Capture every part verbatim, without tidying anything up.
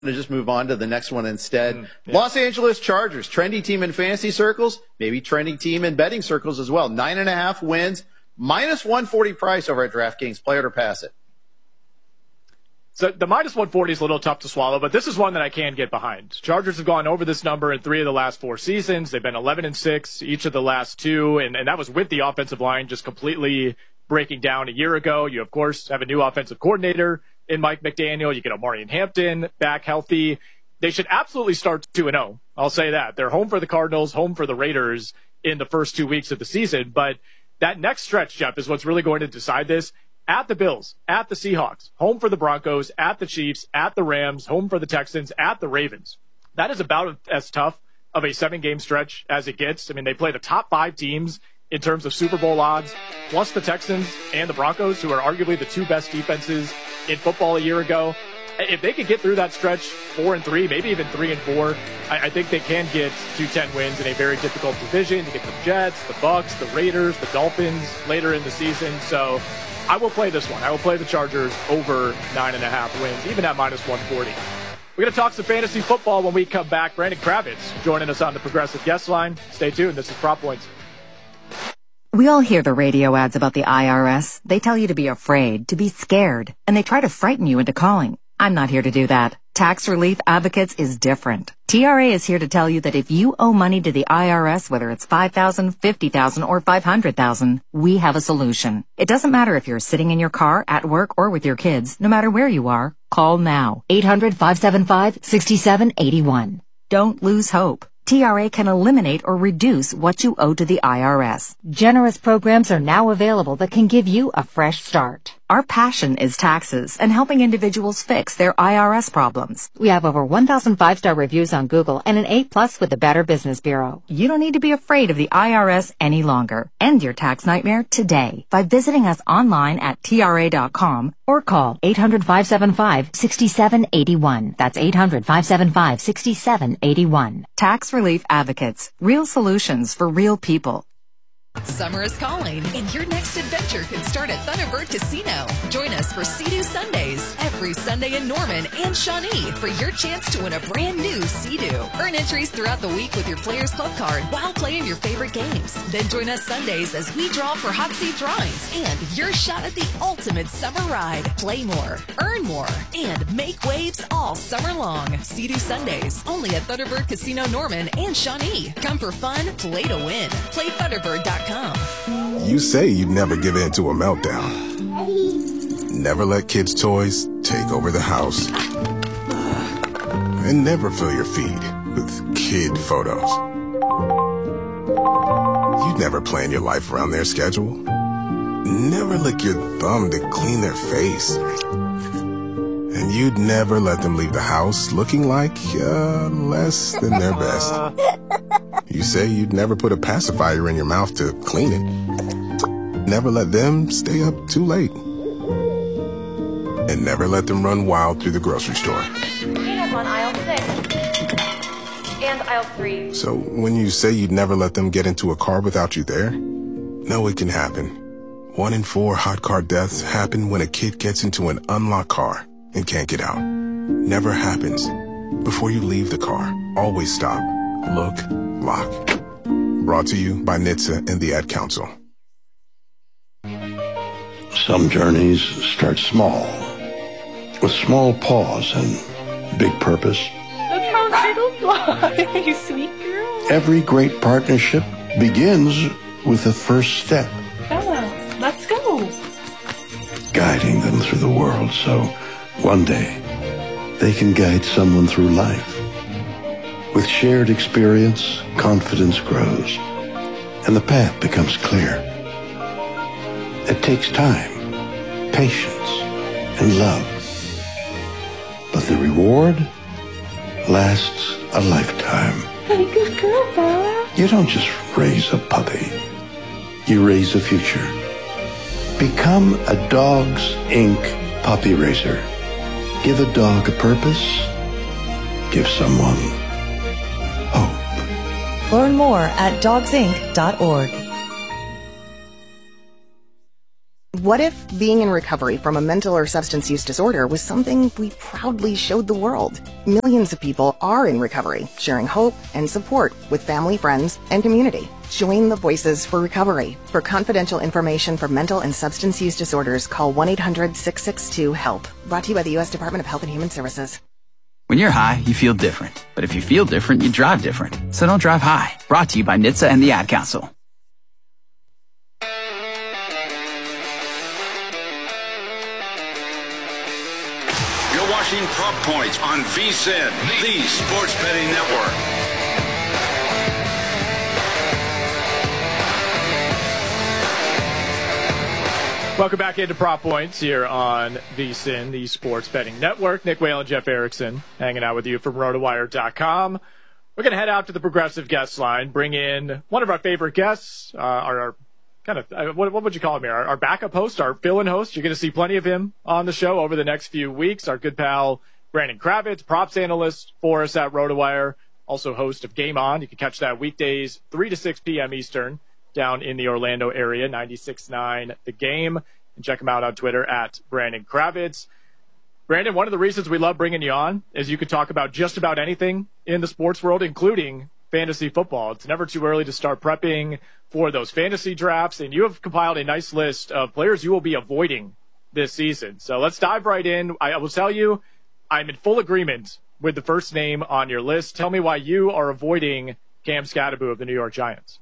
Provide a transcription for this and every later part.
to just move on to the next one instead. Mm, yeah. Los Angeles Chargers, trendy team in fantasy circles, maybe trending team in betting circles as well. Nine and a half wins, minus one forty price over at DraftKings. Play it or pass it. So the minus one forty is a little tough to swallow, but this is one that I can get behind. Chargers have gone over this number in three of the last four seasons. They've been eleven and six each of the last two, and, and that was with the offensive line just completely breaking down a year ago. You, of course, have a new offensive coordinator in Mike McDaniel. You get Omarion Hampton back healthy. They should absolutely start two and oh. I'll say that. They're home for the Cardinals, home for the Raiders in the first two weeks of the season. But that next stretch, Jeff, is what's really going to decide this. At the Bills, at the Seahawks, home for the Broncos, at the Chiefs, at the Rams, home for the Texans, at the Ravens. That is about as tough of a seven-game stretch as it gets. I mean, they play the top five teams in terms of Super Bowl odds, plus the Texans and the Broncos, who are arguably the two best defenses in football a year ago. If they could get through that stretch four and three, maybe even three and four, I, I think they can get to ten wins in a very difficult division. You get the Jets, the Bucks, the Raiders, the Dolphins later in the season. So I will play this one. I will play the Chargers over nine and a half wins, even at minus one forty. We're going to talk some fantasy football when we come back. Brandon Kravitz joining us on the Progressive Guest Line. Stay tuned. This is Prop Points. We all hear the radio ads about the I R S. They tell you to be afraid, to be scared, and they try to frighten you into calling. I'm not here to do that. Tax Relief Advocates is different. T R A is here to tell you that if you owe money to the I R S, whether it's five thousand dollars, fifty thousand dollars, or five hundred thousand dollars, we have a solution. It doesn't matter if you're sitting in your car, at work, or with your kids. No matter where you are, call now. eight hundred, five seven five, six seven eight one. Don't lose hope. T R A can eliminate or reduce what you owe to the I R S. Generous programs are now available that can give you a fresh start. Our passion is taxes and helping individuals fix their I R S problems. We have over one thousand five-star reviews on Google and an A plus with the Better Business Bureau. You don't need to be afraid of the I R S any longer. End your tax nightmare today by visiting us online at T R A dot com or call eight hundred, five seven five, six seven eight one. That's eight hundred, five seven five, six seven eight one. Tax Relief Advocates. Real solutions for real people. Summer is calling, and your next adventure can start at Thunderbird Casino. Join us for Sea-Doo Sundays every Sunday in Norman and Shawnee for your chance to win a brand new Sea-Doo. Earn entries throughout the week with your Players Club card while playing your favorite games. Then join us Sundays as we draw for hot seat drawings and your shot at the ultimate summer ride. Play more, earn more, and make waves all summer long. Sea-Doo Sundays only at Thunderbird Casino Norman and Shawnee. Come for fun, play to win. Play Thunderbird dot com. You say you'd never give in to a meltdown. Never let kids' toys take over the house. And never fill your feed with kid photos. You'd never plan your life around their schedule. Never lick your thumb to clean their face. And you'd never let them leave the house looking like uh, less than their best. You say you'd never put a pacifier in your mouth to clean it. Never let them stay up too late. And never let them run wild through the grocery store. Peanuts on aisle six. And aisle three. So when you say you'd never let them get into a car without you there, no, it can happen. One in four hot car deaths happen when a kid gets into an unlocked car and can't get out. Never happens. Before you leave the car, always stop, look, lock. Brought to you by N H T S A and the Ad Council. Some journeys start small, with small pause and big purpose. That's how fiddles fly, you sweet girl. Every great partnership begins with the first step. Bella, let's go. Guiding them through the world so one day they can guide someone through life. With shared experience, confidence grows, and the path becomes clear. It takes time, patience, and love. But the reward lasts a lifetime. Hey, good girl, Bella. You don't just raise a puppy. You raise a future. Become a Dogs Incorporated puppy raiser. Give a dog a purpose. Give someone hope. Learn more at dogs inc dot org. What if being in recovery from a mental or substance use disorder was something we proudly showed the world? Millions of people are in recovery, sharing hope and support with family, friends, and community. Join the Voices for Recovery. For confidential information for mental and substance use disorders, call one eight hundred six six two HELP. Brought to you by the U S Department of Health and Human Services. When you're high, you feel different. But if you feel different, you drive different. So don't drive high. Brought to you by N H T S A and the Ad Council. Watching Prop Points on V S I N, the Sports Betting Network. Welcome back into Prop Points here on V S I N, the Sports Betting Network. Nick Whalen, Jeff Erickson, hanging out with you from RotoWire dot com. We're going to head out to the Progressive guest line, bring in one of our favorite guests, uh, our, our kind of, uh, what, what would you call him here? Our, our backup host, our fill-in host. You're going to see plenty of him on the show over the next few weeks. Our good pal, Brandon Kravitz, props analyst for us at RotoWire, also host of Game On. You can catch that weekdays, three to six p.m. Eastern, down in the Orlando area, ninety-six point nine The Game. And check him out on Twitter at Brandon Kravitz. Brandon, one of the reasons we love bringing you on is you could talk about just about anything in the sports world, including fantasy football. It's never too early to start prepping for those fantasy drafts, and you have compiled a nice list of players you will be avoiding this season. So let's dive right in. I will tell you, I'm in full agreement with the first name on your list. Tell me why you are avoiding Cam Skattebo of the New York Giants.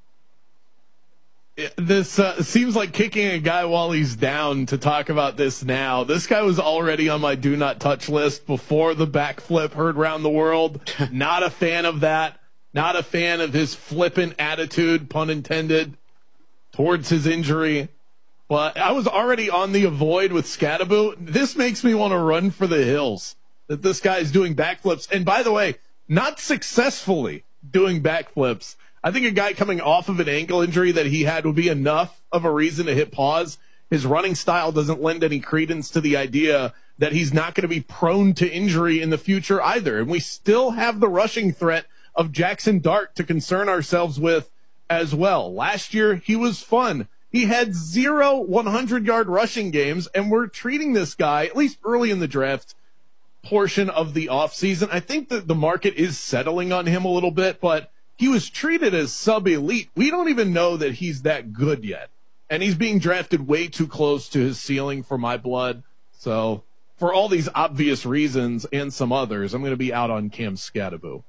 This uh, seems like kicking a guy while he's down to talk about this now. This guy was already on my do not touch list before the backflip heard round the world. Not a fan of that. Not a fan of his flippant attitude, pun intended, towards his injury. But I was already on the avoid with Skattebo. This makes me want to run for the hills, that this guy is doing backflips. And by the way, not successfully doing backflips. I think a guy coming off of an ankle injury that he had would be enough of a reason to hit pause. His running style doesn't lend any credence to the idea that he's not going to be prone to injury in the future either. And we still have the rushing threat of Jackson Dart to concern ourselves with as well. Last year, he was fun. He had zero hundred-yard rushing games, and we're treating this guy, at least early in the draft portion of the offseason. I think that the market is settling on him a little bit, but he was treated as sub-elite. We don't even know that he's that good yet. And he's being drafted way too close to his ceiling for my blood. So for all these obvious reasons and some others, I'm going to be out on Cam Skattebo.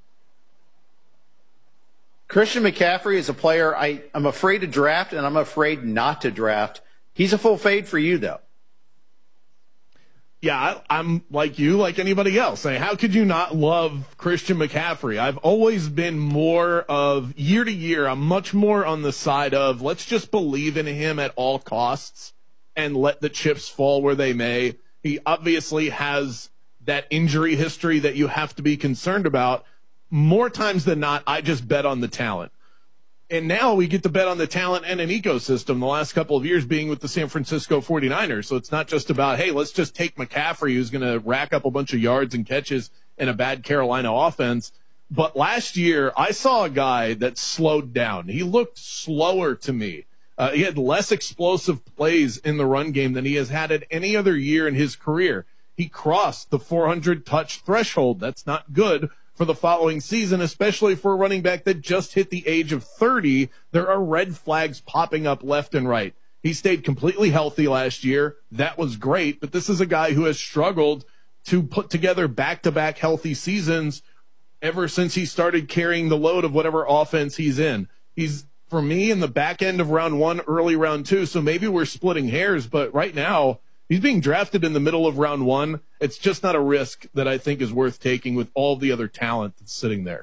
Christian McCaffrey is a player I, I'm afraid to draft, and I'm afraid not to draft. He's a full fade for you, though. Yeah, I, I'm like you, like anybody else. I mean, how could you not love Christian McCaffrey? I've always been more of, year to year, I'm much more on the side of let's just believe in him at all costs and let the chips fall where they may. He obviously has that injury history that you have to be concerned about. More times than not, I just bet on the talent. And now we get to bet on the talent and an ecosystem the last couple of years being with the San Francisco forty-niners. So it's not just about, hey, let's just take McCaffrey, who's going to rack up a bunch of yards and catches in a bad Carolina offense. But last year, I saw a guy that slowed down. He looked slower to me. Uh, he had less explosive plays in the run game than he has had at any other year in his career. He crossed the four hundred touch threshold. That's not good for the following season, especially for a running back that just hit the age of thirty. There are red flags popping up left and right. He stayed completely healthy last year. That was great, but this is a guy who has struggled to put together back-to-back healthy seasons ever since he started carrying the load of whatever offense he's in. He's, for me, in the back end of round one, early round two, so maybe we're splitting hairs, but right now, he's being drafted in the middle of round one. It's just not a risk that I think is worth taking with all the other talent that's sitting there.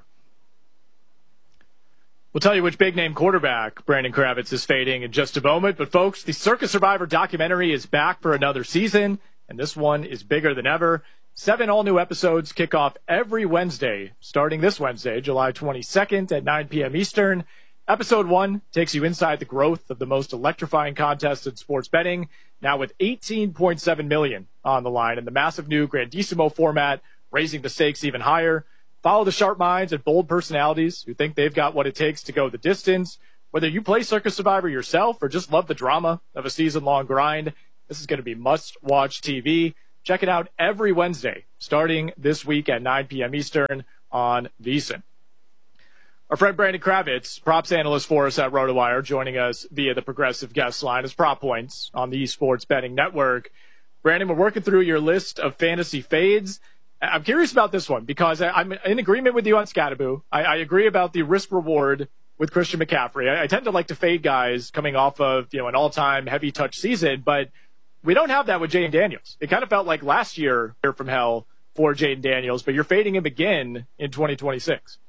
We'll tell you which big-name quarterback Brandon Kravitz is fading in just a moment. But, folks, the Circus Survivor documentary is back for another season, and this one is bigger than ever. Seven all-new episodes kick off every Wednesday, starting this Wednesday, July twenty-second at nine p.m. Eastern. Episode one takes you inside the growth of the most electrifying contest in sports betting, now with eighteen point seven million dollars on the line, and the massive new Grandissimo format, raising the stakes even higher. Follow the sharp minds and bold personalities who think they've got what it takes to go the distance. Whether you play Circus Survivor yourself or just love the drama of a season-long grind, This is going to be must-watch T V. Check it out every Wednesday, starting this week at nine p.m. Eastern on VSiN. Our friend Brandon Kravitz, props analyst for us at RotoWire, joining us via the Progressive guest line as Prop Points on the Sports Betting Network. Brandon, we're working through your list of fantasy fades. I'm curious about this one because I'm in agreement with you on Scatterboo. I, I agree about the risk-reward with Christian McCaffrey. I, I tend to like to fade guys coming off of, you know, an all-time heavy touch season, but we don't have that with Jayden Daniels. It kind of felt like last year here from hell for Jayden Daniels, but you're fading him again in twenty twenty-six.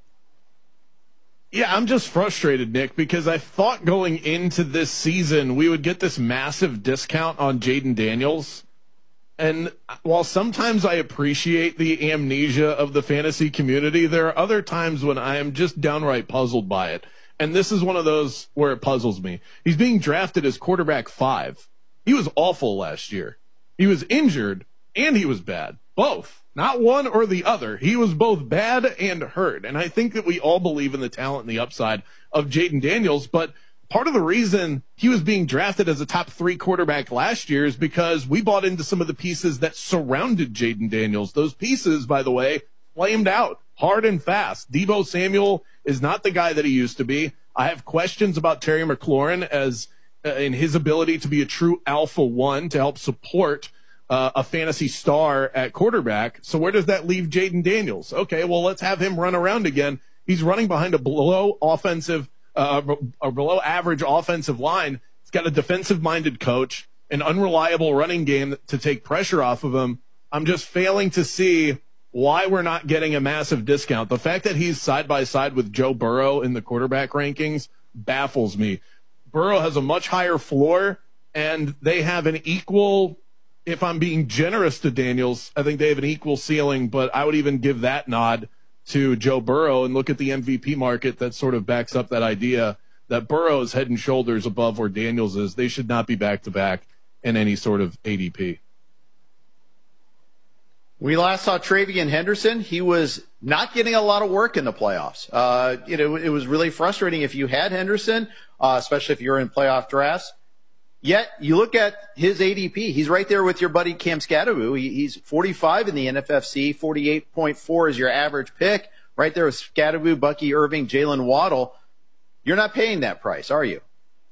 Yeah, I'm just frustrated, Nick, because I thought going into this season we would get this massive discount on Jayden Daniels. And while sometimes I appreciate the amnesia of the fantasy community, there are other times when I am just downright puzzled by it. And this is one of those where it puzzles me. He's being drafted as quarterback five. He was awful last year. He was injured and he was bad. Both. Not one or the other. He was both bad and hurt. And I think that we all believe in the talent and the upside of Jayden Daniels, but part of the reason he was being drafted as a top three quarterback last year is because we bought into some of the pieces that surrounded Jayden Daniels. Those pieces, by the way, flamed out hard and fast. Deebo Samuel is not the guy that he used to be. I have questions about Terry McLaurin as uh, in his ability to be a true alpha one to help support Uh, a fantasy star at quarterback. So where does that leave Jayden Daniels? Okay, well, let's have him run around again. He's running behind a below offensive, uh, a below average offensive line. He's got a defensive minded coach, an unreliable running game to take pressure off of him. I'm just failing to see why we're not getting a massive discount. The fact that he's side by side with Joe Burrow in the quarterback rankings baffles me. Burrow has a much higher floor and they have an equal, if I'm being generous to Daniels, I think they have an equal ceiling, but I would even give that nod to Joe Burrow and look at the M V P market that sort of backs up that idea that Burrow is head and shoulders above where Daniels is. They should not be back-to-back in any sort of A D P. We last saw Travion Henderson. He was not getting a lot of work in the playoffs. Uh, you know, it was really frustrating if you had Henderson, uh, especially if you're in playoff drafts. Yet, you look at his A D P. He's right there with your buddy Cam Scatterboo. He, he's forty-five in the N F F C. forty-eight point four is your average pick. Right there with Scatterboo, Bucky Irving, Jalen Waddle. You're not paying that price, are you?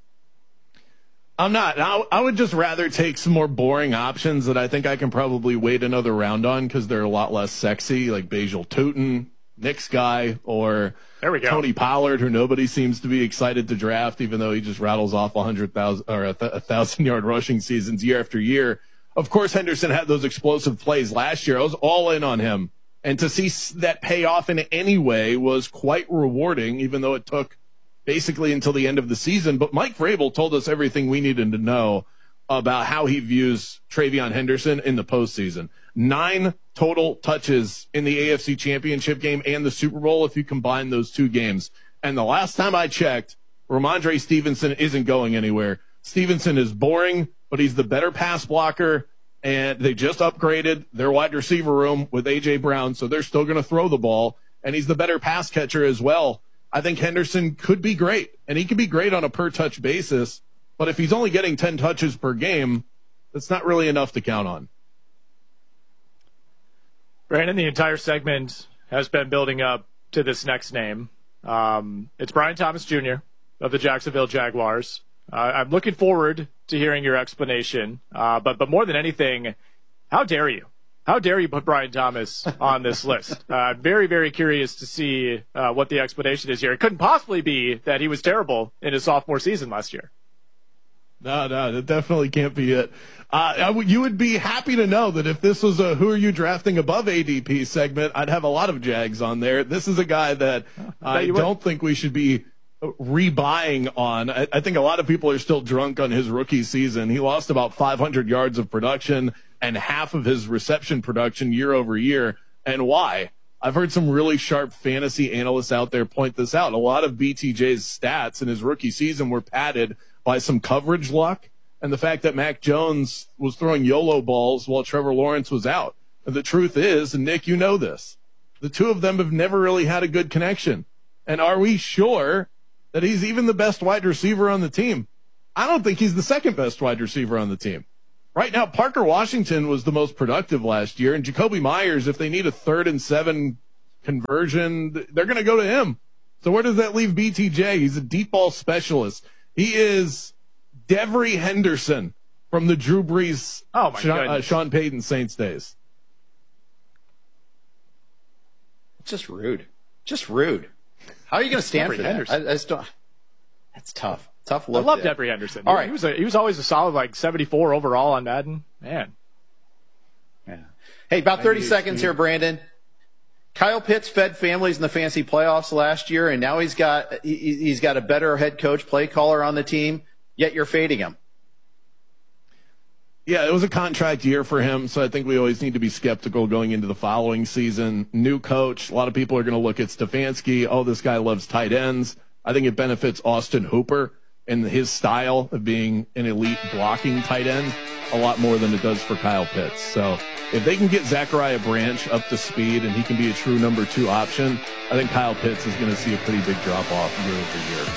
I'm not. I, I would just rather take some more boring options that I think I can probably wait another round on because they're a lot less sexy, like Bajal Tootin, Knicks guy, or there we go. Tony Pollard, who nobody seems to be excited to draft, even though he just rattles off a hundred thousand or a, th- a thousand yard rushing seasons year after year. Of course, Henderson had those explosive plays last year. I was all in on him, and to see that pay off in any way was quite rewarding, even though it took basically until the end of the season. But Mike Vrabel told us everything we needed to know about how he views Travion Henderson in the postseason. Nine total touches in the A F C Championship game and the Super Bowl if you combine those two games. And the last time I checked, Ramondre Stevenson isn't going anywhere. Stevenson is boring, but he's the better pass blocker, and they just upgraded their wide receiver room with A J Brown, so they're still going to throw the ball, and he's the better pass catcher as well. I think Henderson could be great, and he could be great on a per-touch basis, but if he's only getting ten touches per game, that's not really enough to count on. Brandon, the entire segment has been building up to this next name. Um, it's Brian Thomas Junior of the Jacksonville Jaguars. Uh, I'm looking forward to hearing your explanation, uh, but but more than anything, how dare you? How dare you put Brian Thomas on this list? Uh, I'm very, very curious to see uh, what the explanation is here. It couldn't possibly be that he was terrible in his sophomore season last year. No, no, that definitely can't be it. Uh, I w- you would be happy to know that if this was a who are you drafting above A D P segment, I'd have a lot of Jags on there. This is a guy that oh, I, I don't think we should be rebuying on. I, I think a lot of people are still drunk on his rookie season. He lost about five hundred yards of production and half of his reception production year over year. And why? I've heard some really sharp fantasy analysts out there point this out. A lot of B T J's stats in his rookie season were padded by some coverage luck and the fact that Mac Jones was throwing YOLO balls while Trevor Lawrence was out. And the truth is, and Nick, you know this, the two of them have never really had a good connection. And are we sure that he's even the best wide receiver on the team? I don't think he's the second best wide receiver on the team. Right now, Parker Washington was the most productive last year, and Jacoby Myers, if they need a third and seven conversion, they're going to go to him. So where does that leave B T J? He's a deep ball specialist. He is Devery Henderson from the Drew Brees, oh my Sean, uh, Sean Payton Saints days. It's just rude. Just rude. How are you going to stand Devery for that? Henderson. I, I just don't. That's tough. Tough look. I love there. Devery Henderson. All right. He was, a, he was always a solid, like, seventy-four overall on Madden. Man. Yeah. Hey, about thirty seconds here, Brandon. Kyle Pitts fed families in the fantasy playoffs last year, and now he's got he, he's got a better head coach, play caller on the team, yet you're fading him. Yeah, it was a contract year for him, so I think we always need to be skeptical going into the following season. New coach, a lot of people are going to look at Stefanski. Oh, this guy loves tight ends. I think it benefits Austin Hooper and his style of being an elite blocking tight end a lot more than it does for Kyle Pitts. So if they can get Zachariah Branch up to speed and he can be a true number two option, I think Kyle Pitts is going to see a pretty big drop-off year over year.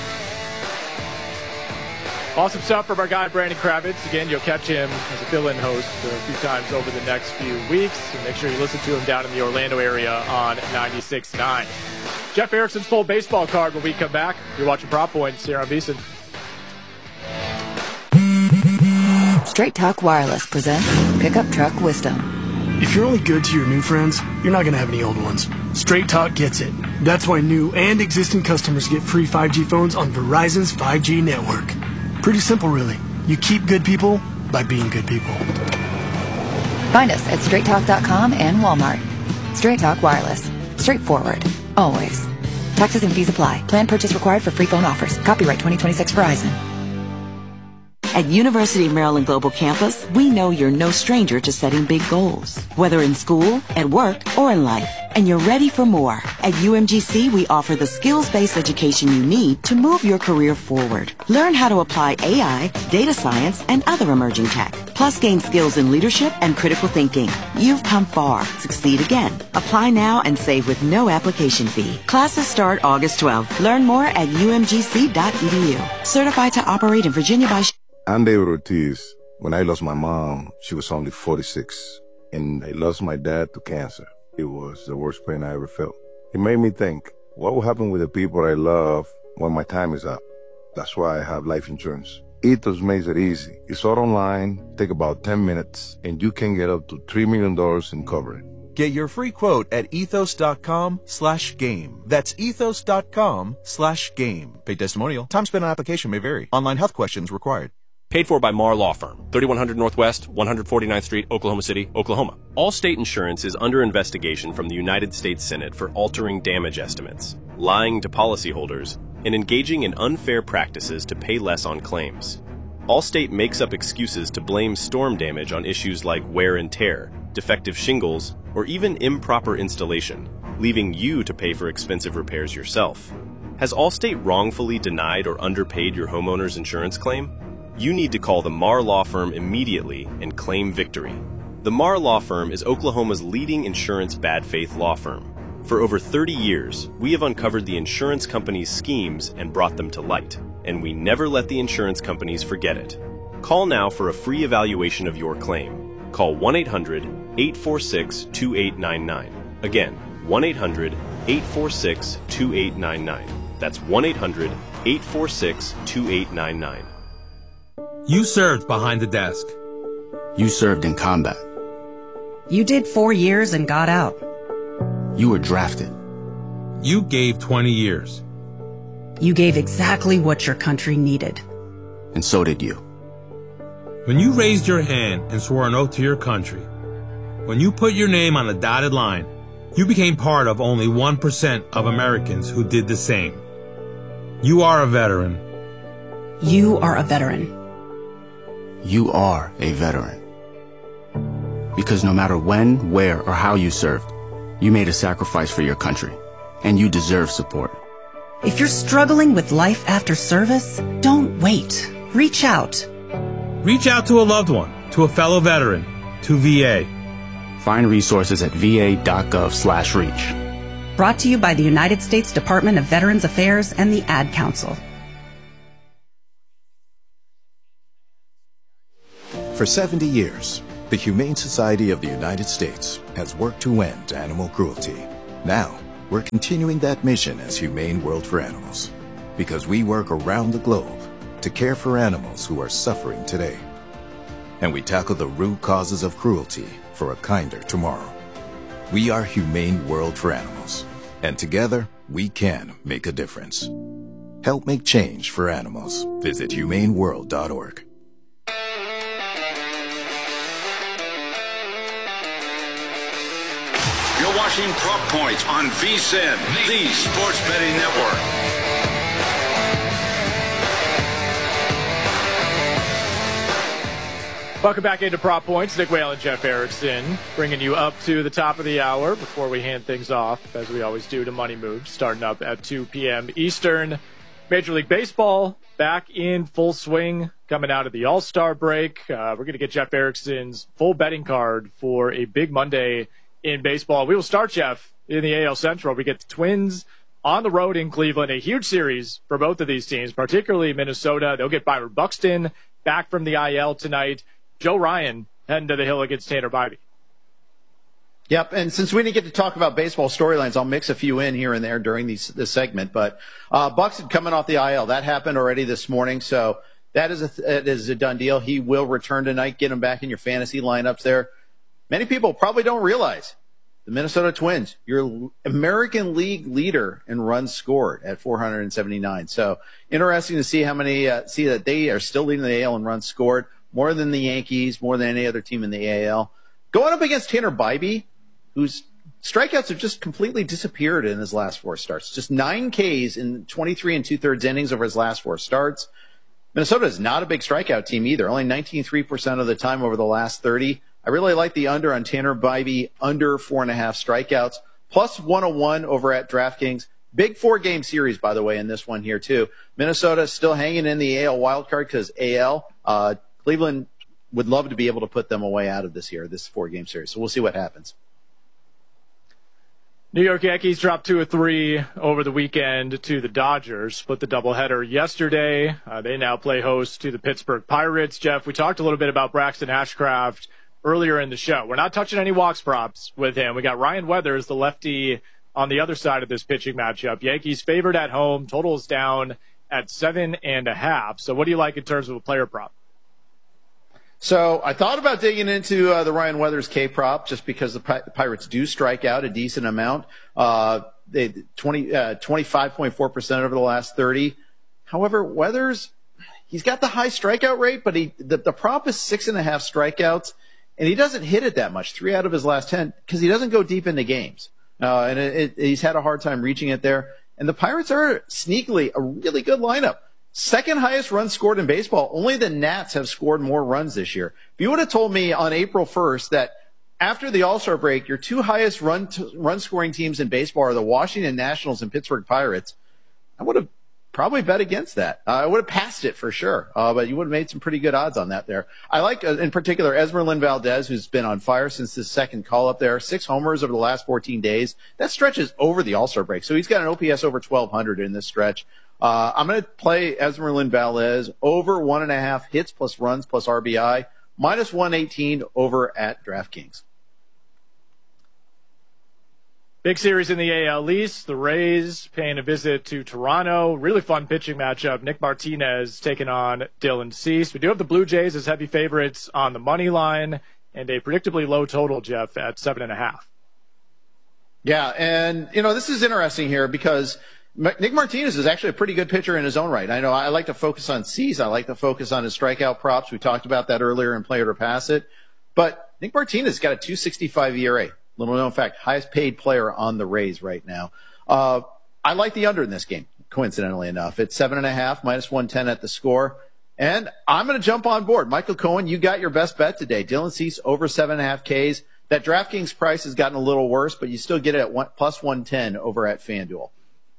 Awesome stuff from our guy, Brandon Kravitz. Again, you'll catch him as a fill-in host a few times over the next few weeks. And make sure you listen to him down in the Orlando area on ninety-six point nine. Jeff Erickson's full baseball card when we come back. You're watching Prop Points here on VSiN. Straight Talk Wireless presents Pickup Truck Wisdom. If you're only good to your new friends, you're not going to have any old ones. Straight Talk gets it. That's why new and existing customers get free five G phones on Verizon's five G network. Pretty simple, really. You keep good people by being good people. Find us at straight talk dot com and Walmart. Straight Talk Wireless. Straightforward. Always. Taxes and fees apply. Plan purchase required for free phone offers. Copyright twenty twenty-six Verizon. At University of Maryland Global Campus, we know you're no stranger to setting big goals, whether in school, at work, or in life. And you're ready for more. At U M G C, we offer the skills-based education you need to move your career forward. Learn how to apply A I, data science, and other emerging tech. Plus, gain skills in leadership and critical thinking. You've come far. Succeed again. Apply now and save with no application fee. Classes start August twelfth. Learn more at U M G C dot E D U. Certified to operate in Virginia by... I'm David Ortiz. When I lost my mom, she was only forty-six, and I lost my dad to cancer. It was the worst pain I ever felt. It made me think, what will happen with the people I love when my time is up? That's why I have life insurance. Ethos makes it easy. It's all online, take about ten minutes, and you can get up to three million dollars in coverage. Get your free quote at ethos.com slash game. That's ethos.com slash game. Paid testimonial. Time spent on application may vary. Online health questions required. Paid for by Marr Law Firm, thirty-one hundred Northwest, one forty-ninth Street, Oklahoma City, Oklahoma. Allstate Insurance is under investigation from the United States Senate for altering damage estimates, lying to policyholders, and engaging in unfair practices to pay less on claims. Allstate makes up excuses to blame storm damage on issues like wear and tear, defective shingles, or even improper installation, leaving you to pay for expensive repairs yourself. Has Allstate wrongfully denied or underpaid your homeowner's insurance claim? You need to call the Marr Law Firm immediately and claim victory. The Marr Law Firm is Oklahoma's leading insurance bad faith law firm. For over thirty years, we have uncovered the insurance companies' schemes and brought them to light, and we never let the insurance companies forget it. Call now for a free evaluation of your claim. Call one eight hundred, eight four six, two eight nine nine. Again, one eight hundred, eight four six, two eight nine nine. That's one eight hundred, eight four six, two eight nine nine. You served behind the desk. You served in combat. You did four years and got out. You were drafted. You gave twenty years. You gave exactly what your country needed. And so did you. When you raised your hand and swore an oath to your country, when you put your name on a dotted line, you became part of only one percent of Americans who did the same. You are a veteran. You are a veteran. You are a veteran. Because no matter when, where, or how you served, you made a sacrifice for your country, and you deserve support. If you're struggling with life after service, don't wait. Reach out. Reach out to a loved one, to a fellow veteran, to V A. Find resources at va.gov slash reach. Brought to you by the United States Department of Veterans Affairs and the Ad Council. For seventy years, the Humane Society of the United States has worked to end animal cruelty. Now, we're continuing that mission as Humane World for Animals, because we work around the globe to care for animals who are suffering today. And we tackle the root causes of cruelty for a kinder tomorrow. We are Humane World for Animals, and together we can make a difference. Help make change for animals. Visit humane world dot org. You're watching Prop Points on VSiN, the Sports Betting Network. Welcome back into Prop Points. Nick Whale and Jeff Erickson bringing you up to the top of the hour before we hand things off, as we always do, to Money Moves, starting up at two p.m. Eastern. Major League Baseball back in full swing coming out of the All-Star break. Uh, we're going to get Jeff Erickson's full betting card for a big Monday in baseball. We will start, Jeff, in the A L Central. We get the Twins on the road in Cleveland, a huge series for both of these teams, particularly Minnesota. They'll get Byron Buxton back from the I L tonight. Joe Ryan heading to the hill against Tanner Bybee. Yep, and since we didn't get to talk about baseball storylines, I'll mix a few in here and there during these, this segment. But uh, Buxton coming off the I L, that happened already this morning, so that is a that is a done deal. He will return tonight. Get him back in your fantasy lineups there. Many people probably don't realize the Minnesota Twins, your American League leader in runs scored at four hundred seventy-nine. So interesting to see how many uh, see that they are still leading the A L in runs scored. More than the Yankees, more than any other team in the A L. Going up against Tanner Bybee, whose strikeouts have just completely disappeared in his last four starts. Just nine Ks in twenty-three and two-thirds innings over his last four starts. Minnesota is not a big strikeout team either, only nineteen point three percent of the time over the last thirty. I really like the under on Tanner Bybee, under four and a half strikeouts, plus one oh one over at DraftKings. Big four-game series, by the way, in this one here, too. Minnesota still hanging in the A L wildcard because A L, uh, Cleveland would love to be able to put them away out of this year, this four-game series. So we'll see what happens. New York Yankees dropped two or three over the weekend to the Dodgers. Split the doubleheader yesterday. Uh, they now play host to the Pittsburgh Pirates. Jeff, we talked a little bit about Braxton Ashcraft earlier in the show. We're not touching any walks props with him. We got Ryan Weathers, the lefty, on the other side of this pitching matchup. Yankees favored at home. Total is down at seven and a half. So what do you like in terms of a player prop? So I thought about digging into uh, the Ryan Weathers K prop just because the Pi- Pirates do strike out a decent amount. Uh, they twenty, uh, twenty-five point four percent over the last thirty. However, Weathers, he's got the high strikeout rate, but he the, the prop is six and a half strikeouts, and he doesn't hit it that much, three out of his last ten, because he doesn't go deep into games. Uh, and it, it, he's had a hard time reaching it there. And the Pirates are sneakily a really good lineup. Second highest runs scored in baseball. Only the Nats have scored more runs this year. If you would have told me on April first that after the All-Star break, your two highest run t- run scoring teams in baseball are the Washington Nationals and Pittsburgh Pirates, I would have probably bet against that. Uh, I would have passed it for sure, uh, but you would have made some pretty good odds on that there. I like, uh, in particular, Esmeralyn Valdez, who's been on fire since his second call up there. Six homers over the last fourteen days. That stretches over the All-Star break, so he's got an O P S over twelve hundred in this stretch. Uh, I'm going to play Esmeralyn Valdez over one and a half hits plus runs plus R B I, minus one eighteen over at DraftKings. Big series in the A L East. The Rays paying a visit to Toronto. Really fun pitching matchup. Nick Martinez taking on Dylan Cease. We do have the Blue Jays as heavy favorites on the money line and a predictably low total, Jeff, at seven and a half. Yeah, and, you know, this is interesting here because Nick Martinez is actually a pretty good pitcher in his own right. I know I like to focus on Cease. I like to focus on his strikeout props. We talked about that earlier in Play It or Pass It. But Nick Martinez got a two sixty-five E R A. Little known fact, highest paid player on the Rays right now. Uh, I like the under in this game, coincidentally enough. It's seven and a half, minus one ten at the score. And I'm going to jump on board. Michael Cohen, you got your best bet today. Dylan Cease over seven and a half Ks. That DraftKings price has gotten a little worse, but you still get it at one, plus one ten over at FanDuel.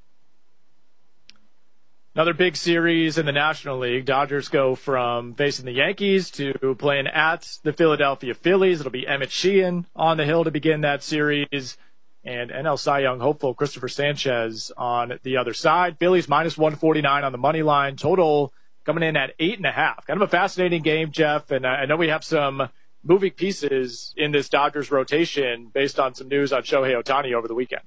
Another big series in the National League. Dodgers go from facing the Yankees to playing at the Philadelphia Phillies. It'll be Emmett Sheehan on the hill to begin that series. And N L Cy Young hopeful Christopher Sanchez on the other side. Phillies minus one forty-nine on the money line. Total coming in at eight and a half. Kind of a fascinating game, Jeff. And I know we have some moving pieces in this Dodgers rotation based on some news on Shohei Ohtani over the weekend.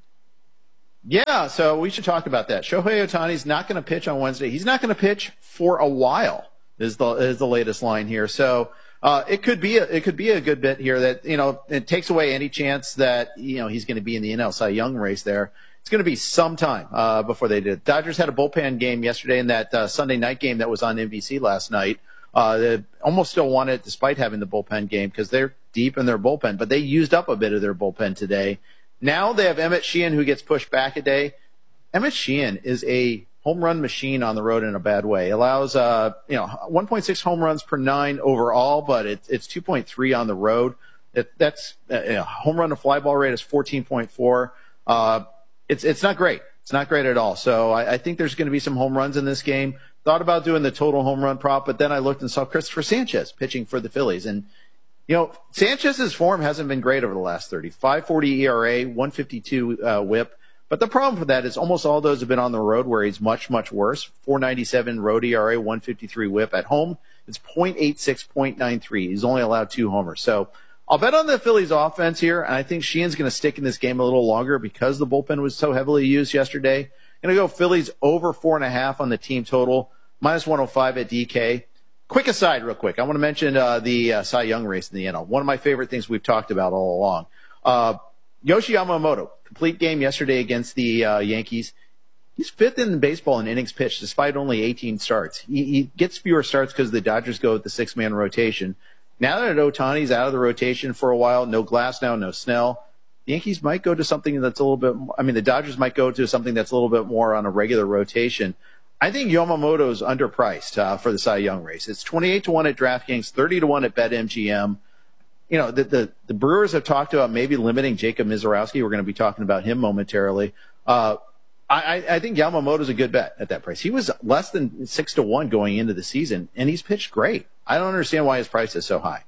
Yeah, so we should talk about that. Shohei Ohtani's not going to pitch on Wednesday. He's not going to pitch for a while. Is the is the latest line here. So uh, it could be a, it could be a good bit here that you know it takes away any chance that you know he's going to be in the N L Cy Young race there. It's going to be some time uh, before they did. Dodgers had a bullpen game yesterday in that uh, Sunday night game that was on N B C last night. Uh, they almost still won it despite having the bullpen game because they're deep in their bullpen, but they used up a bit of their bullpen today. Now they have Emmett Sheehan who gets pushed back a day. Emmett Sheehan is a home run machine on the road in a bad way. Allows uh, you know one point six home runs per nine overall, but it, it's two point three on the road. It, that's uh, you know, home run to fly ball rate is fourteen point four. Uh, it's it's not great. It's not great at all. So I, I think there's going to be some home runs in this game. Thought about doing the total home run prop, but then I looked and saw Christopher Sanchez pitching for the Phillies, and you know Sanchez's form hasn't been great over the last thirty. five forty E R A, one fifty-two uh, whip. But the problem for that is almost all those have been on the road where he's much, much worse. four ninety-seven road E R A, one fifty-three whip. At home, it's point eight six, point nine three. He's only allowed two homers. So I'll bet on the Phillies offense here, and I think Sheehan's going to stick in this game a little longer because the bullpen was so heavily used yesterday. Going to go Phillies over four and a half on the team total, minus one oh five at D K. Quick aside real quick. I want to mention uh, the uh, Cy Young race in the N L. One of my favorite things we've talked about all along. Uh, Yoshi Yamamoto, complete game yesterday against the uh, Yankees. He's fifth in baseball in innings pitched despite only eighteen starts. He, he gets fewer starts because the Dodgers go with the six-man rotation. Now that Ohtani's out of the rotation for a while, no Glass now, no Snell, the Yankees might go to something that's a little bit – I mean, the Dodgers might go to something that's a little bit more on a regular rotation. I think Yamamoto's underpriced uh, for the Cy Young race. It's twenty-eight to one at DraftKings, thirty to one at BetMGM. You know, the, the, the Brewers have talked about maybe limiting Jacob Mizorowski. We're going to be talking about him momentarily. Uh, I, I think Yamamoto's a good bet at that price. He was less than six to one going into the season, and he's pitched great. I don't understand why his price is so high.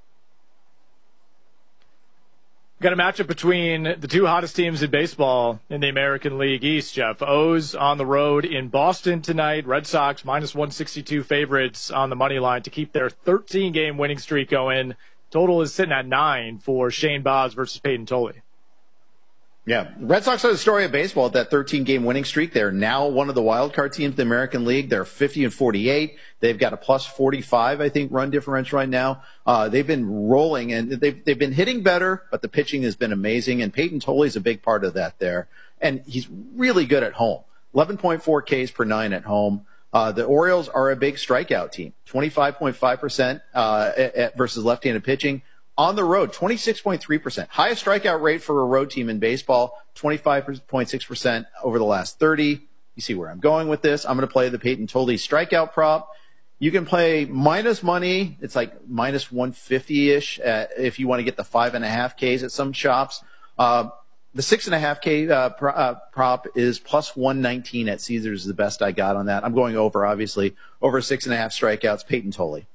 Got a matchup between the two hottest teams in baseball in the American League East, Jeff. O's on the road in Boston tonight. Red Sox minus one sixty-two favorites on the money line to keep their thirteen-game winning streak going. Total is sitting at nine for Shane Baz versus Peyton Tolley. Yeah, the Red Sox are the story of baseball at that thirteen-game winning streak. They're now one of the wild card teams in the American League. They're fifty and forty-eight. They've got a plus forty-five, I think, run differential right now. Uh, they've been rolling, and they've, they've been hitting better, but the pitching has been amazing, and Peyton Tolley's a big part of that there. And he's really good at home. eleven point four Ks per nine at home. Uh, the Orioles are a big strikeout team, twenty-five point five percent uh, at, versus left-handed pitching. On the road, twenty-six point three percent. Highest strikeout rate for a road team in baseball, twenty-five point six percent over the last thirty. You see where I'm going with this. I'm going to play the Peyton Tolley strikeout prop. You can play minus money. It's like minus one fifty-ish uh, if you want to get the five and a half Ks at some shops. Uh, the six and a half K uh, pro, uh, prop is plus one nineteen at Caesars is the best I got on that. I'm going over, obviously, over six and a half strikeouts, Peyton Tolley.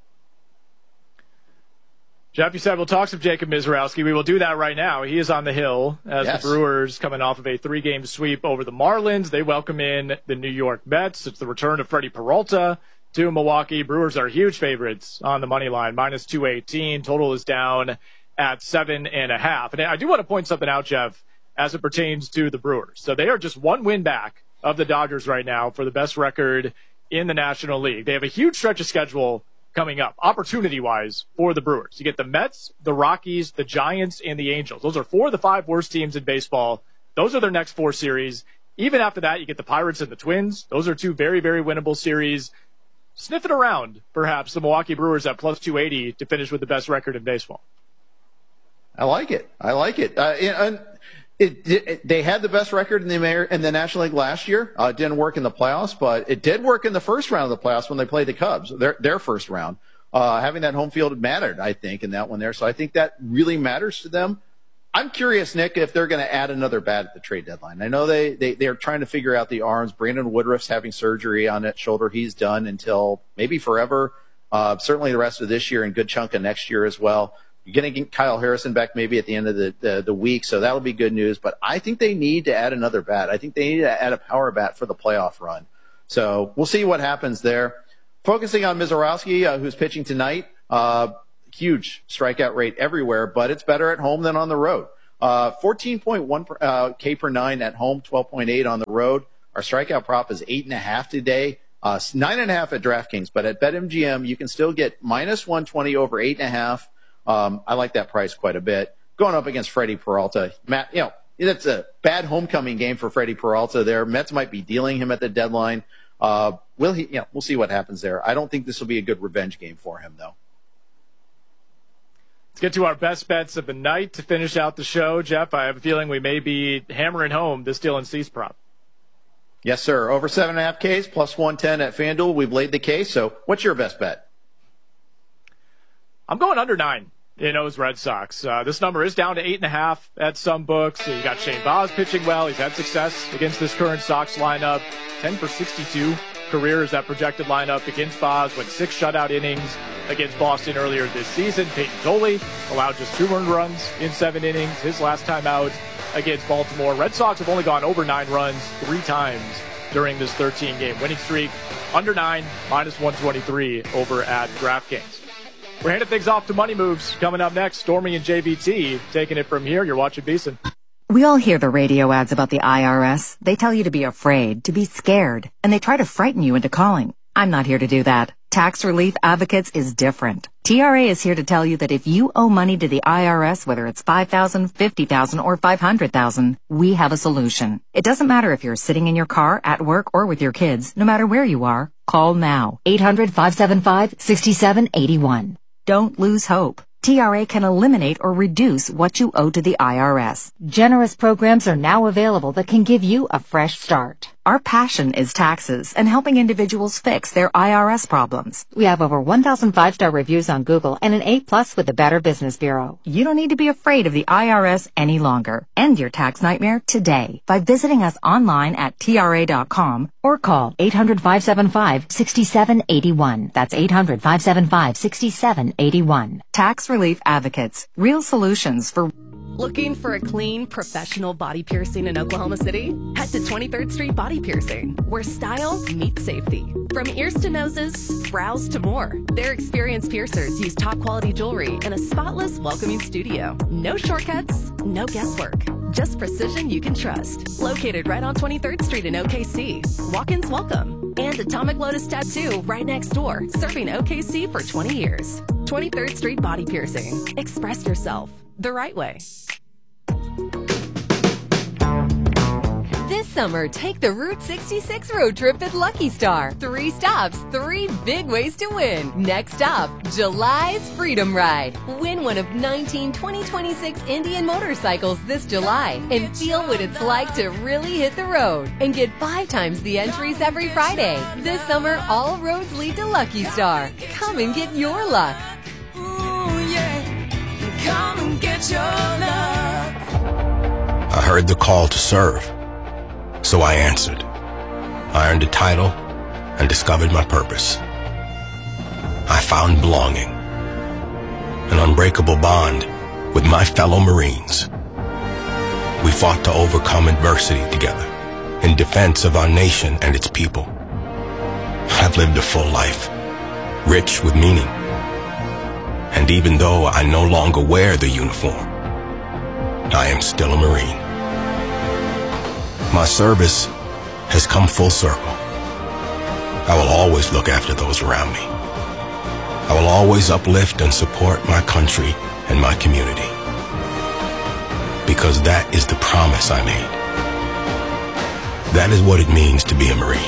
Jeff, you said we'll talk some Jacob Mizorowski. We will do that right now. He is on the hill as yes. the Brewers coming off of a three-game sweep over the Marlins. They welcome in the New York Mets. It's the return of Freddie Peralta to Milwaukee. Brewers are huge favorites on the money line, minus two eighteen. Total is down at seven and a half. And I do want to point something out, Jeff, as it pertains to the Brewers. So they are just one win back of the Dodgers right now for the best record in the National League. They have a huge stretch of schedule coming up, opportunity-wise, for the Brewers. You get the Mets, the Rockies, the Giants, and the Angels. Those are four of the five worst teams in baseball. Those are their next four series. Even after that, you get the Pirates and the Twins. Those are two very, very winnable series. Sniff it around, perhaps, the Milwaukee Brewers at plus two eighty to finish with the best record in baseball. I like it. I like it. Uh, and it, it, they had the best record in the Amer- in the National League last year. Uh, it didn't work in the playoffs, but it did work in the first round of the playoffs when they played the Cubs, their their first round. Uh, having that home field mattered, I think, in that one there. So I think that really matters to them. I'm curious, Nick, if they're going to add another bat at the trade deadline. I know they, they, they're trying to figure out the arms. Brandon Woodruff's having surgery on that shoulder. He's done until maybe forever, uh, certainly the rest of this year and a good chunk of next year as well. You're going to get Kyle Harrison back maybe at the end of the, the, the week, so that'll be good news. But I think they need to add another bat. I think they need to add a power bat for the playoff run. So we'll see what happens there. focusing on Mizorowski, uh, who's pitching tonight, uh, huge strikeout rate everywhere, but it's better at home than on the road. Uh, fourteen point one per, uh, K per nine at home, twelve point eight on the road. Our strikeout prop is eight and a half today, uh, nine and a half at DraftKings, but at BetMGM, you can still get minus one twenty over eight and a half. Um, I like that price quite a bit. Going up against Freddie Peralta, Matt, you know, it's a bad homecoming game for Freddie Peralta there. Mets might be dealing him at the deadline. Uh, will he, you know, we'll see what happens there. I don't think this will be a good revenge game for him, though. Let's get to our best bets of the night to finish out the show. Jeff, I have a feeling we may be hammering home this Dylan Cease prop. Yes, sir. Over seven and a half Ks, plus one ten at FanDuel. We've laid the case. So what's your best bet? I'm going under nine in O's Red Sox. Uh, this number is down to eight and a half at some books. You got Shane Baz pitching well. He's had success against this current Sox lineup. ten for sixty-two career is that projected lineup against Baz. Went six shutout innings against Boston earlier this season. Peyton Toley allowed just two earned runs in seven innings. His last time out against Baltimore. Red Sox have only gone over nine runs three times during this thirteen game winning streak. Under nine, minus one twenty-three over at DraftKings. We're handing things off to Money Moves. Coming up next, Stormy and J V T taking it from here. You're watching VSiN. We all hear the radio ads about the I R S. They tell you to be afraid, to be scared, and they try to frighten you into calling. I'm not here to do that. Tax Relief Advocates is different. T R A is here to tell you that if you owe money to the I R S, whether it's five thousand dollars, fifty thousand dollars, or five hundred thousand dollars, we have a solution. It doesn't matter if you're sitting in your car, at work, or with your kids. No matter where you are, call now. eight hundred, five seven five, six seven eight one. Don't lose hope. T R A can eliminate or reduce what you owe to the I R S. Generous programs are now available that can give you a fresh start. Our passion is taxes and helping individuals fix their I R S problems. We have over one thousand five-star reviews on Google and an A plus with the Better Business Bureau. You don't need to be afraid of the I R S any longer. End your tax nightmare today by visiting us online at T R A dot com or call eight hundred, five seven five, six seven eight one. That's eight hundred, five seven five, six seven eight one. Tax Relief Advocates. Real solutions for... Looking for a clean, professional body piercing in Oklahoma City? Head to twenty-third Street Body Piercing, where style meets safety. From ears to noses, brows to more, their experienced piercers use top-quality jewelry in a spotless, welcoming studio. No shortcuts, no guesswork, just precision you can trust. Located right on twenty-third Street in O K C. Walk-ins welcome. And Atomic Lotus Tattoo right next door, serving O K C for twenty years. twenty-third Street Body Piercing. Express yourself the right way. This summer, take the Route sixty-six road trip at Lucky Star. Three stops, three big ways to win. Next stop, July's Freedom Ride. Win one of nineteen twenty twenty-six Indian motorcycles this July and feel what it's like to really hit the road. And get five times the entries every Friday. This summer, all roads lead to Lucky Star. Come and get your luck. Ooh, yeah. Come and get your luck. I heard the call to serve, so I answered. I earned a title and discovered my purpose. I found belonging, an unbreakable bond with my fellow Marines. We fought to overcome adversity together in defense of our nation and its people. I've lived a full life, rich with meaning. And even though I no longer wear the uniform, I am still a Marine. My service has come full circle. I will always look after those around me. I will always uplift and support my country and my community. Because that is the promise I made. That is what it means to be a Marine.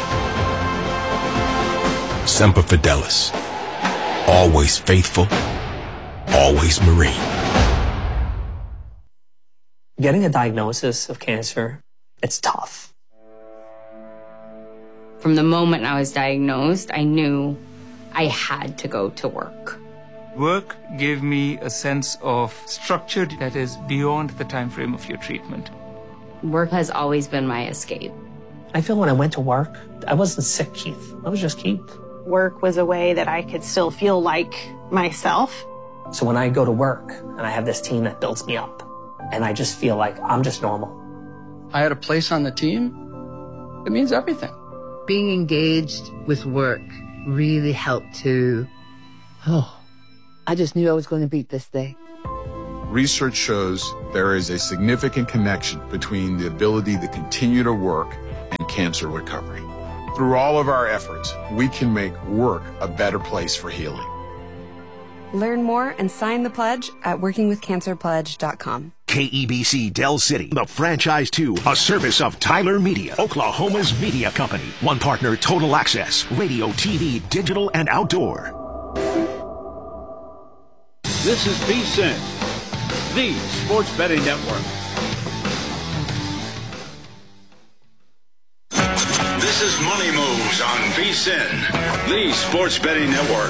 Semper Fidelis. Always faithful. Always Marine. Getting a diagnosis of cancer, it's tough. From the moment I was diagnosed, I knew I had to go to work. Work gave me a sense of structure that is beyond the time frame of your treatment. Work has always been my escape. I feel when I went to work, I wasn't sick, Keith. I was just Keith. Work was a way that I could still feel like myself. So when I go to work and I have this team that builds me up, and I just feel like I'm just normal. I had a place on the team. It means everything. Being engaged with work really helped to, oh, I just knew I was going to beat this thing. Research shows there is a significant connection between the ability to continue to work and cancer recovery. Through all of our efforts, we can make work a better place for healing. Learn more and sign the pledge at working with cancer pledge dot com. K E B C Del City, the franchise two, a service of Tyler Media, Oklahoma's media company. One partner, Total Access, radio, T V, digital, and outdoor. This is VSiN, the Sports Betting Network. This is Money Moves on VSiN, the Sports Betting Network.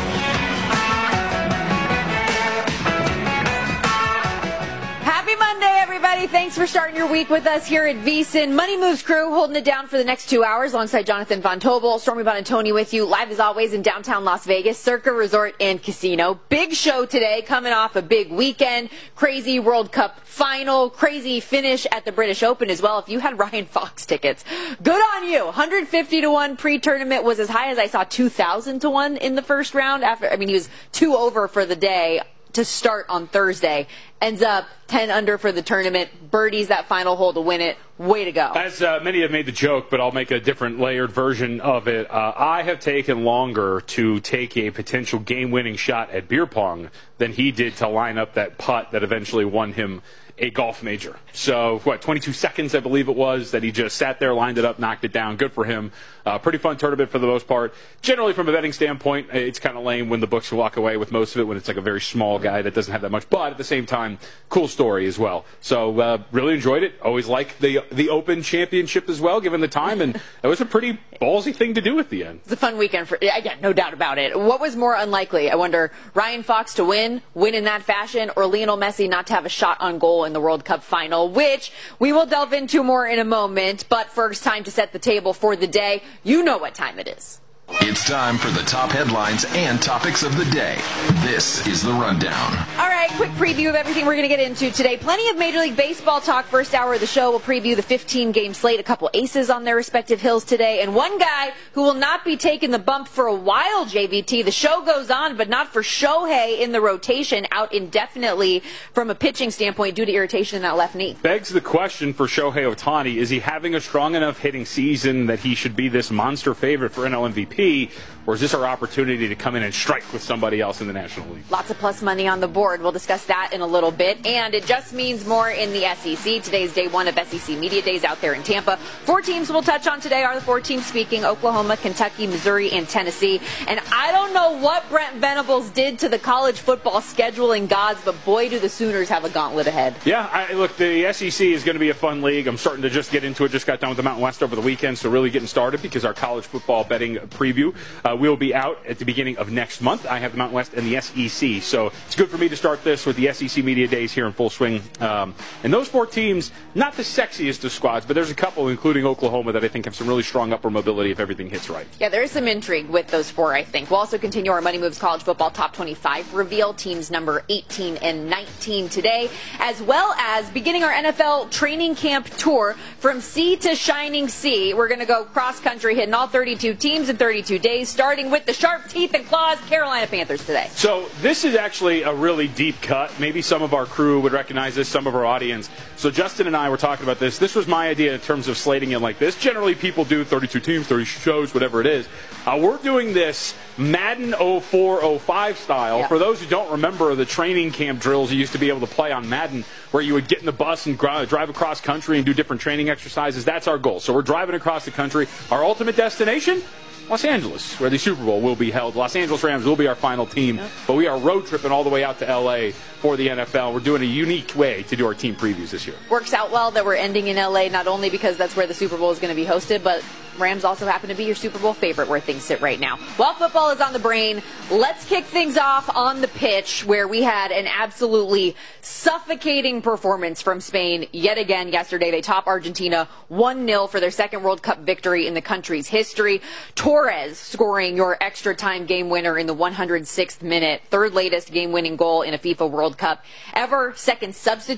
Happy Monday, everybody. Thanks for starting your week with us here at VSiN. Money Moves crew holding it down for the next two hours alongside Jonathan Von Tobel, Stormy Bonantoni with you, live as always in downtown Las Vegas, Circa Resort and Casino. Big show today, coming off a big weekend. Crazy World Cup final, crazy finish at the British Open as well. If you had Ryan Fox tickets, good on you. one hundred fifty to one pre-tournament was as high as I saw two thousand to one in the first round. After, I mean, he was two over for the day to start on Thursday. Ends up ten under for the tournament. Birdies that final hole to win it. Way to go. As uh, many have made the joke, but I'll make a different layered version of it. Uh, I have taken longer to take a potential game-winning shot at beer pong than he did to line up that putt that eventually won him a golf major. So, what, twenty-two seconds, I believe it was, that he just sat there, lined it up, knocked it down. Good for him. Uh, pretty fun tournament for the most part. Generally, from a betting standpoint, it's kind of lame when the books walk away with most of it, when it's like a very small guy that doesn't have that much. But at the same time, cool story as well. So, uh, really enjoyed it. Always liked the the Open Championship as well, given the time. And it was a pretty ballsy thing to do at the end. It's a fun weekend for, again, no doubt about it. What was more unlikely? I wonder, Ryan Fox to win, win in that fashion, or Lionel Messi not to have a shot on goal in the World Cup final, which we will delve into more in a moment. But first, time to set the table for the day. You know what time it is. It's time for the top headlines and topics of the day. This is The Rundown. All right, quick preview of everything we're going to get into today. Plenty of Major League Baseball talk. First hour of the show, we'll preview the fifteen-game slate. A couple aces on their respective hills today. And one guy who will not be taking the bump for a while, J V T. The show goes on, but not for Shohei in the rotation, out indefinitely from a pitching standpoint due to irritation in that left knee. Begs the question for Shohei Ohtani, is he having a strong enough hitting season that he should be this monster favorite for N L M V P? Or is this our opportunity to come in and strike with somebody else in the National League? Lots of plus money on the board. We'll discuss that in a little bit. And it just means more in the S E C. Today's day one of S E C Media Days out there in Tampa. Four teams we'll touch on today are the four teams speaking: Oklahoma, Kentucky, Missouri, and Tennessee. And I don't know what Brent Venables did to the college football scheduling gods, but boy, do the Sooners have a gauntlet ahead. Yeah, I, look, the S E C is going to be a fun league. I'm starting to just get into it. Just got done with the Mountain West over the weekend, so really getting started because our college football betting preview uh, will be out at the beginning of next month. I have the Mountain West and the S E C, so it's good for me to start this with the S E C Media Days here in full swing. Um, and those four teams, not the sexiest of squads, but there's a couple, including Oklahoma, that I think have some really strong upper mobility if everything hits right. Yeah, there's some intrigue with those four, I think. We'll also continue our Money Moves College Football Top twenty-five reveal, teams number eighteen and nineteen today, as well as beginning our N F L training camp tour from sea to shining sea. We're going to go cross-country, hitting all thirty-two teams in thirty-two days, starting with the sharp teeth and claws Carolina Panthers today. So this is actually a really deep cut. Maybe some of our crew would recognize this, some of our audience. So Justin and I were talking about this. This was my idea in terms of slating it like this. Generally, people do thirty-two teams, thirty shows, whatever it is. Uh, we're doing this Madden oh four oh five style. Yep. For those who don't remember the training camp drills you used to be able to play on Madden, where you would get in the bus and gr- drive across country and do different training exercises. That's our goal. So we're driving across the country. Our ultimate destination? Los Angeles, where the Super Bowl will be held. Los Angeles Rams will be our final team, yep. But we are road tripping all the way out to L A for the N F L. We're doing a unique way to do our team previews this year. Works out well that we're ending in L A, not only because that's where the Super Bowl is going to be hosted, but Rams also happen to be your Super Bowl favorite where things sit right now. While football is on the brain, let's kick things off on the pitch, where we had an absolutely suffocating performance from Spain yet again yesterday. They top Argentina one nil for their second World Cup victory in the country's history. Torres scoring your extra time game winner in the one hundred sixth minute, third latest game winning goal in a FIFA World Cup ever, second substitute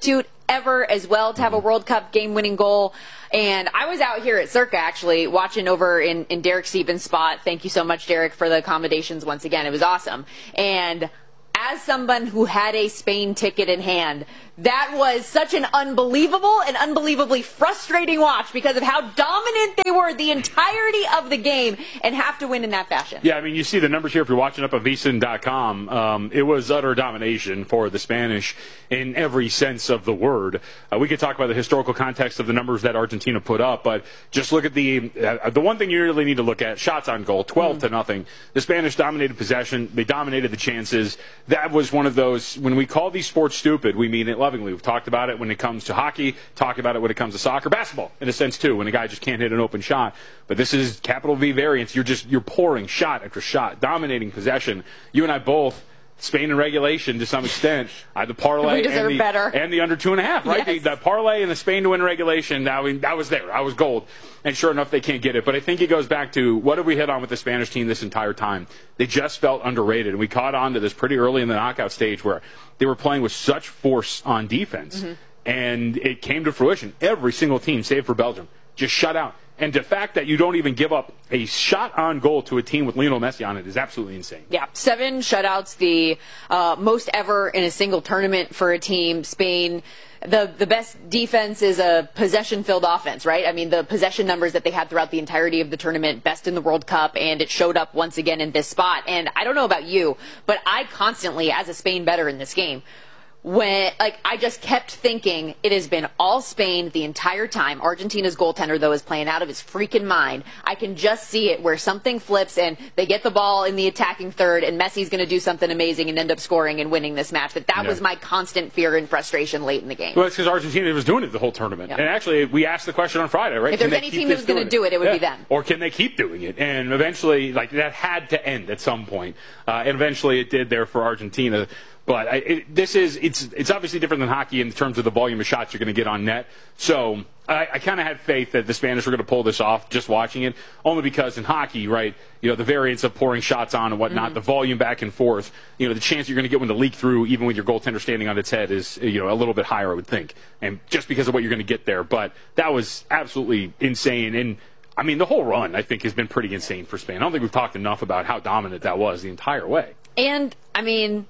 ever as well to have a World Cup game-winning goal. And I was out here at Circa, actually, watching over in, in Derek Stevens' spot. Thank you so much, Derek, for the accommodations once again. It was awesome. And as someone who had a Spain ticket in hand, that was such an unbelievable and unbelievably frustrating watch because of how dominant they were the entirety of the game and have to win in that fashion. Yeah, I mean, you see the numbers here if you're watching up on V S I N dot com. Um, it was utter domination for the Spanish in every sense of the word. Uh, we could talk about the historical context of the numbers that Argentina put up, but just look at the uh, the one thing you really need to look at, shots on goal, twelve mm. to nothing. The Spanish dominated possession. They dominated the chances. That was one of those, when we call these sports stupid, we mean it lovingly. We've talked about it when it comes to hockey, talk about it when it comes to soccer, basketball, in a sense, too, when a guy just can't hit an open shot. But this is capital V variance. You're just, you're pouring shot after shot, dominating possession. You and I both, Spain in regulation to some extent. I had the parlay and the, better. and the under two and a half, right? Yes. The, the parlay and the Spain to win regulation, that, that was there. I was gold. And sure enough, they can't get it. But I think it goes back to what have we hit on with the Spanish team this entire time? They just felt underrated. And we caught on to this pretty early in the knockout stage where they were playing with such force on defense. Mm-hmm. And it came to fruition. Every single team, save for Belgium, just shut out. And the fact that you don't even give up a shot on goal to a team with Lionel Messi on it is absolutely insane. Yeah, seven shutouts, the uh, most ever in a single tournament for a team. Spain, the the best defense is a possession-filled offense, right? I mean, the possession numbers that they had throughout the entirety of the tournament, best in the World Cup, and it showed up once again in this spot. And I don't know about you, but I constantly, as a Spain bettor in this game, when, like, I just kept thinking it has been all Spain the entire time. Argentina's goaltender, though, is playing out of his freaking mind. I can just see it where something flips and they get the ball in the attacking third and Messi's going to do something amazing and end up scoring and winning this match. But that yeah. was my constant fear and frustration late in the game. Well, it's because Argentina was doing it the whole tournament. Yeah. And actually, we asked the question on Friday, right? If there's any team that was going to do it, it would yeah. be them. Or can they keep doing it? And eventually, like, that had to end at some point. Uh, and eventually it did there for Argentina. But I, it, this is, it's it's obviously different than hockey in terms of the volume of shots you're going to get on net. So I, I kind of had faith that the Spanish were going to pull this off just watching it, only because in hockey, right, you know, the variance of pouring shots on and whatnot, mm-hmm. the volume back and forth, you know, the chance you're going to get one to leak through even with your goaltender standing on its head is, you know, a little bit higher, I would think. And just because of what you're going to get there. But that was absolutely insane. And I mean, the whole run, I think, has been pretty insane for Spain. I don't think we've talked enough about how dominant that was the entire way. And, I mean,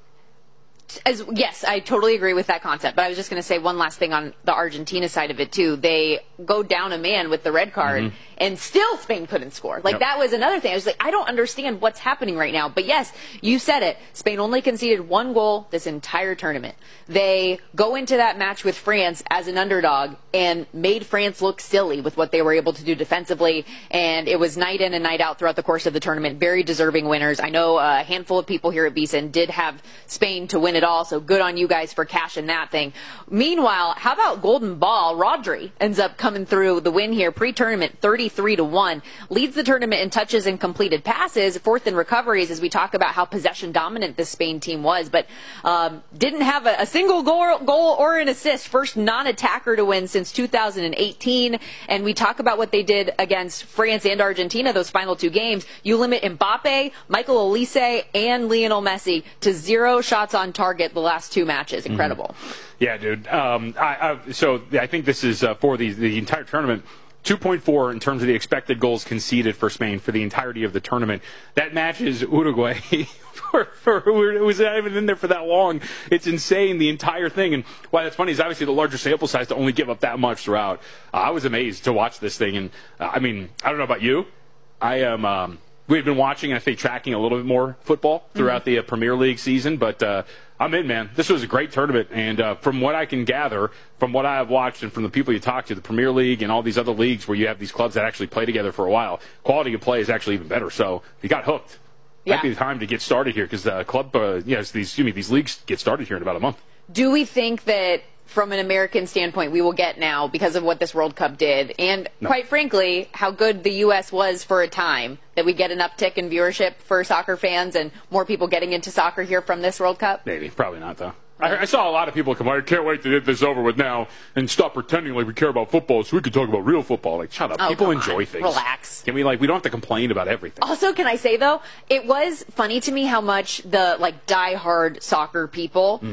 As, yes, I totally agree with that concept, but I was just going to say one last thing on the Argentina side of it, too. They go down a man with the red card, mm-hmm. and still Spain couldn't score. Like, yep. that was another thing. I was like, I don't understand what's happening right now. But, yes, you said it. Spain only conceded one goal this entire tournament. They go into that match with France as an underdog and made France look silly with what they were able to do defensively, and it was night in and night out throughout the course of the tournament. Very deserving winners. I know a handful of people here at V S I N did have Spain to win it all, so good on you guys for cashing that thing. Meanwhile, how about Golden Ball? Rodri ends up coming through the win here pre-tournament, thirty-three to one, leads the tournament in touches and completed passes, fourth in recoveries, as we talk about how possession dominant this Spain team was, but um, didn't have a, a single goal, goal or an assist. First non-attacker to win since two thousand eighteen, and we talk about what they did against France and Argentina those final two games. You limit Mbappe, Michael Olise, and Lionel Messi to zero shots on target the last two matches. Incredible. Mm-hmm. Yeah, dude. Um, I, I, so I think this is uh, for the, the entire tournament. two point four in terms of the expected goals conceded for Spain for the entirety of the tournament. That matches Uruguay for, for who was not even in there for that long. It's insane, the entire thing. And why that's funny is obviously the larger sample size to only give up that much throughout. Uh, I was amazed to watch this thing. And uh, I mean, I don't know about you. I am. Um, we've been watching, I think, tracking a little bit more football throughout mm-hmm. the uh, Premier League season, but uh, I'm in, man. This was a great tournament, and uh, from what I can gather, from what I have watched, and from the people you talk to, the Premier League and all these other leagues where you have these clubs that actually play together for a while, quality of play is actually even better. So if you got hooked, yeah. might be the time to get started here because the club, uh, yes, these excuse me, these leagues get started here in about a month. Do we think that, from an American standpoint, we will get now because of what this World Cup did, and no. quite frankly, how good the U S was for a time, that we get an uptick in viewership for soccer fans and more people getting into soccer here from this World Cup? Maybe. Probably not, though. I, I saw a lot of people come, I can't wait to get this over with now and stop pretending like we care about football so we can talk about real football. Like, shut up. Oh, people enjoy on. things. Relax. Can we, like, we don't have to complain about everything. Also, can I say, though, it was funny to me how much the, like, die-hard soccer people mm.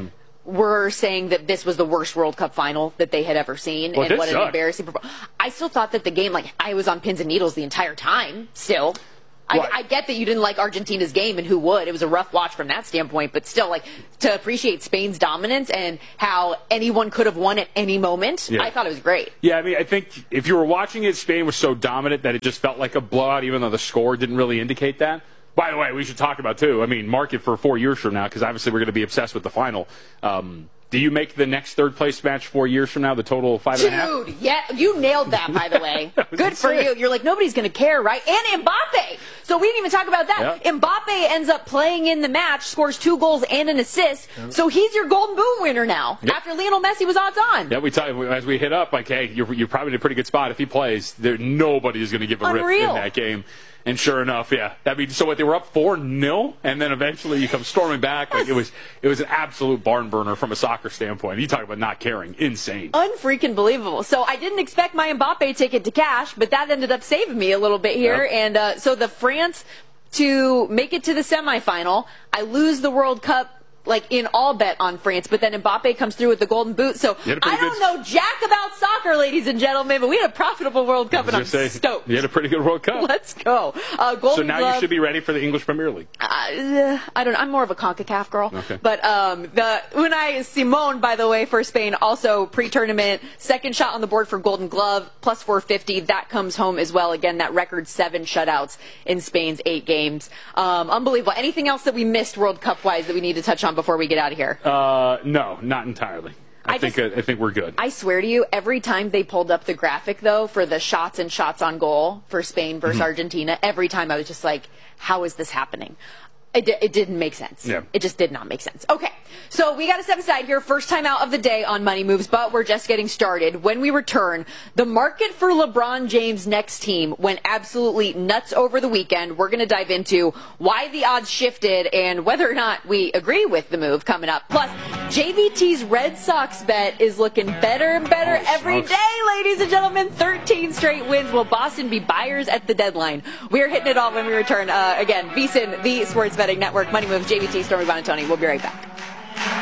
were saying that this was the worst World Cup final that they had ever seen, well, and what suck. an embarrassing performance. I still thought that the game, like, I was on pins and needles the entire time, still. I, I get that you didn't like Argentina's game, and who would? It was a rough watch from that standpoint, but still, like, to appreciate Spain's dominance and how anyone could have won at any moment, yeah. I thought it was great. Yeah, I mean, I think if you were watching it, Spain was so dominant that it just felt like a blowout, even though the score didn't really indicate that. By the way, we should talk about, too, I mean, mark it for four years from now, because obviously we're going to be obsessed with the final. Um, do you make the next third-place match four years from now, the total five and a half? Dude, yeah, you nailed that, by the way. Good for you. You're like, nobody's going to care, right? And Mbappe. So we didn't even talk about that. Yep. Mbappe ends up playing in the match, scores two goals and an assist. Yep. So he's your Golden Boot winner now, yep. after Lionel Messi was odds on. Yeah, we talk, as we hit up, like, hey, you're, you're probably in a pretty good spot if he plays. There, nobody is going to give a Unreal. rip in that game. And sure enough, yeah. I mean, so what, they were up four nil, and then eventually you come storming back. Like, it was it was an absolute barn burner from a soccer standpoint. You talk about not caring. Insane. Unfreaking believable. So I didn't expect my Mbappe ticket to cash, but that ended up saving me a little bit here. Yep. And uh, so the France to make it to the semifinal, I lose the World Cup, like, in all bet on France, but then Mbappe comes through with the Golden Boot. So I don't know jack about soccer, ladies and gentlemen, but we had a profitable World Cup, and I'm say, stoked. You had a pretty good World Cup. Let's go. Uh, Golden so now Glove, you should be ready for the English Premier League. Uh, I don't know. I'm more of a CONCACAF girl. Okay. But um, the Unai Simon, by the way, for Spain, also pre-tournament, second shot on the board for Golden Glove, plus four fifty. That comes home as well. Again, that record seven shutouts in Spain's eight games. Um, unbelievable. Anything else that we missed World Cup-wise that we need to touch on before we get out of here? Uh, no, not entirely. I, I think just, I think we're good. I swear to you, every time they pulled up the graphic, though, for the shots and shots on goal for Spain versus mm-hmm. Argentina, every time I was just like, how is this happening? It, it didn't make sense. Yeah. It just did not make sense. Okay, so we got to step aside here. First time out of the day on Money Moves, but we're just getting started. When we return, the market for LeBron James' next team went absolutely nuts over the weekend. We're going to dive into why the odds shifted and whether or not we agree with the move coming up. Plus, J V T's Red Sox bet is looking better and better oh, every smokes. day, ladies and gentlemen. thirteen straight wins. Will Boston be buyers at the deadline? We're hitting it all when we return. Uh, again, VSiN, the Sports Betting Network, Money Moves, J V T, Stormy Buonantony. We'll be right back.